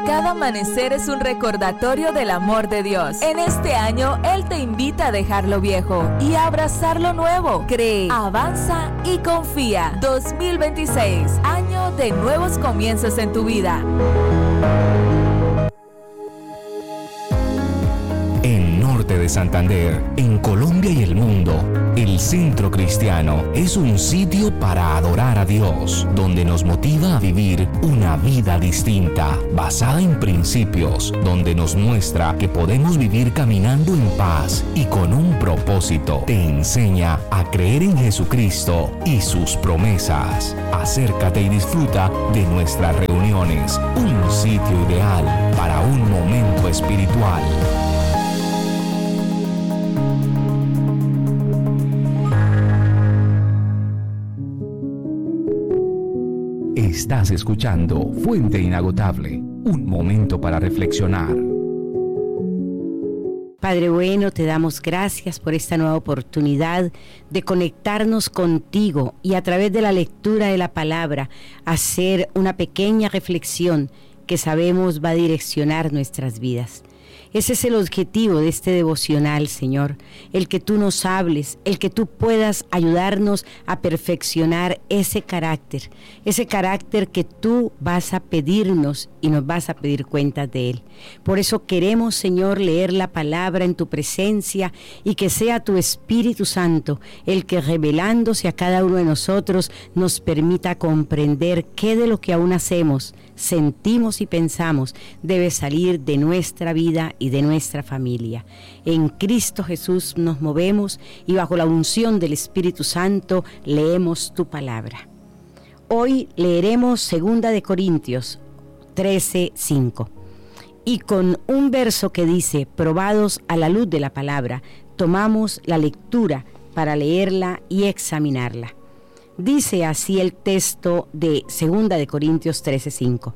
Cada amanecer es un recordatorio del amor de Dios. En este año, Él te invita a dejar lo viejo y a abrazar lo nuevo. Cree, avanza y confía. 2026, año de nuevos comienzos en tu vida. En Norte de Santander, en Colombia y el mundo, el Centro Cristiano es un sitio para adorar a Dios, donde nos motiva a vivir una vida distinta, basada en principios, donde nos muestra que podemos vivir caminando en paz y con un propósito. Te enseña a creer en Jesucristo y sus promesas. Acércate y disfruta de nuestras reuniones, un sitio ideal para un momento espiritual. Estás escuchando Fuente Inagotable, un momento para reflexionar. Padre bueno, te damos gracias por esta nueva oportunidad de conectarnos contigo y a través de la lectura de la palabra hacer una pequeña reflexión que sabemos va a direccionar nuestras vidas. Ese es el objetivo de este devocional, Señor, el que tú nos hables, el que tú puedas ayudarnos a perfeccionar ese carácter que tú vas a pedirnos y nos vas a pedir cuentas de él. Por eso queremos, Señor, leer la palabra en tu presencia y que sea tu Espíritu Santo el que, revelándose a cada uno de nosotros, nos permita comprender qué de lo que aún hacemos, sentimos y pensamos debe salir de nuestra vida y de nuestra familia. En Cristo Jesús nos movemos y bajo la unción del Espíritu Santo leemos tu palabra. Hoy leeremos 2 Corintios 13:5 y con un verso que dice: probados a la luz de la palabra, tomamos la lectura para leerla y examinarla. Dice así el texto de 2 Corintios 13:5.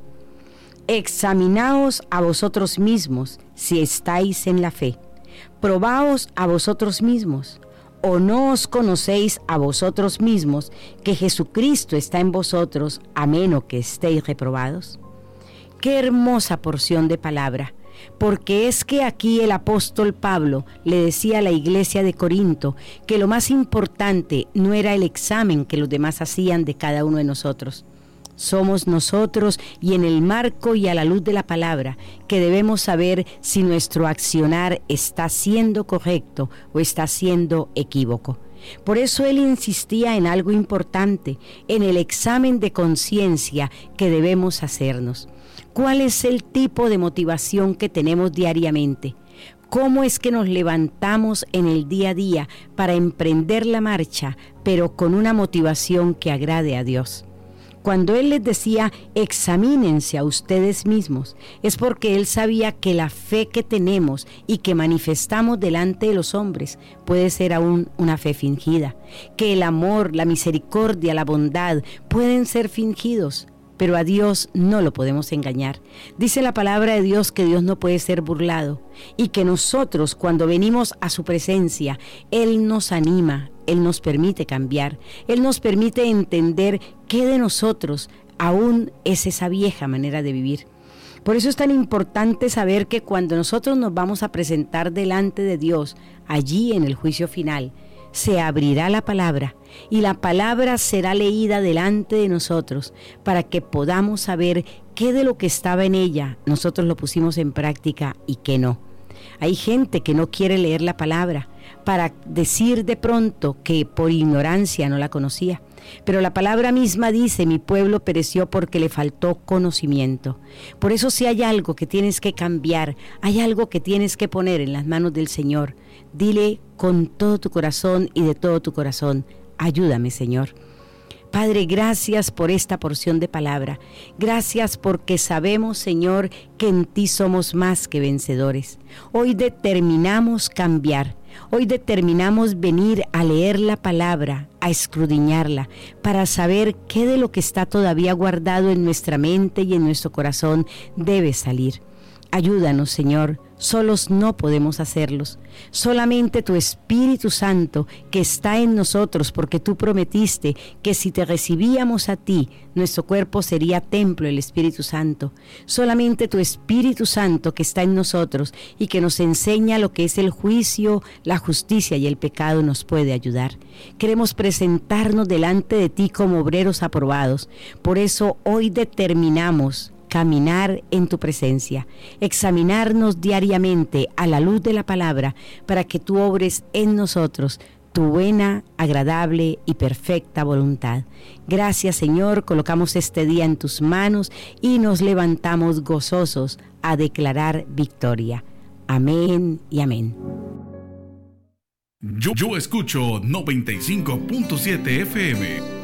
Examinaos a vosotros mismos si estáis en la fe. Probaos a vosotros mismos. ¿O no os conocéis a vosotros mismos que Jesucristo está en vosotros, a menos que estéis reprobados? Qué hermosa porción de palabra, porque es que aquí el apóstol Pablo le decía a la iglesia de Corinto que lo más importante no era el examen que los demás hacían de cada uno de nosotros. Somos nosotros y en el marco y a la luz de la palabra que debemos saber si nuestro accionar está siendo correcto o está siendo equívoco. Por eso él insistía en algo importante, en el examen de conciencia que debemos hacernos. ¿Cuál es el tipo de motivación que tenemos diariamente? ¿Cómo es que nos levantamos en el día a día para emprender la marcha, pero con una motivación que agrade a Dios? Cuando él les decía, examínense a ustedes mismos, es porque él sabía que la fe que tenemos y que manifestamos delante de los hombres puede ser aún una fe fingida, que el amor, la misericordia, la bondad pueden ser fingidos, pero a Dios no lo podemos engañar. Dice la palabra de Dios que Dios no puede ser burlado y que nosotros, cuando venimos a su presencia, Él nos anima, Él nos permite cambiar, Él nos permite entender qué de nosotros aún es esa vieja manera de vivir. Por eso es tan importante saber que cuando nosotros nos vamos a presentar delante de Dios, allí en el juicio final, se abrirá la palabra y la palabra será leída delante de nosotros para que podamos saber qué de lo que estaba en ella nosotros lo pusimos en práctica y qué no. Hay gente que no quiere leer la palabra para decir de pronto que por ignorancia no la conocía. Pero la palabra misma dice, mi pueblo pereció porque le faltó conocimiento. Por eso si hay algo que tienes que cambiar, hay algo que tienes que poner en las manos del Señor, dile con todo tu corazón y de todo tu corazón, ayúdame, Señor. Padre, gracias por esta porción de palabra. Gracias porque sabemos, Señor, que en ti somos más que vencedores. Hoy determinamos cambiar. Hoy determinamos venir a leer la palabra, a escudriñarla, para saber qué de lo que está todavía guardado en nuestra mente y en nuestro corazón debe salir. Ayúdanos, Señor, solos no podemos hacerlos. Solamente tu Espíritu Santo que está en nosotros, porque tú prometiste que si te recibíamos a ti, nuestro cuerpo sería templo del Espíritu Santo. Solamente tu Espíritu Santo que está en nosotros y que nos enseña lo que es el juicio, la justicia y el pecado nos puede ayudar. Queremos presentarnos delante de ti como obreros aprobados. Por eso hoy determinamos caminar en tu presencia, examinarnos diariamente a la luz de la palabra para que tú obres en nosotros tu buena, agradable y perfecta voluntad. Gracias, Señor, colocamos este día en tus manos y nos levantamos gozosos a declarar victoria. Amén y amén. Yo escucho 95.7 FM.